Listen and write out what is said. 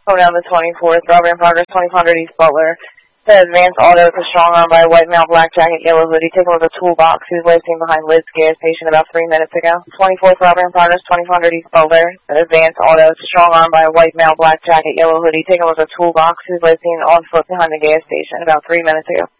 Going down the 24th, robbery in progress, 2500 East Butler. The advanced auto with a strong arm by a white male, black jacket, yellow hoodie, taken with a toolbox. He was last seen behind Lid's gas station about 3 minutes ago. 24th, robbery in progress, 2500 East Butler. The advanced auto with a strong arm by a white male, black jacket, yellow hoodie, taken with a toolbox. He was last seen on foot behind the gas station about 3 minutes ago.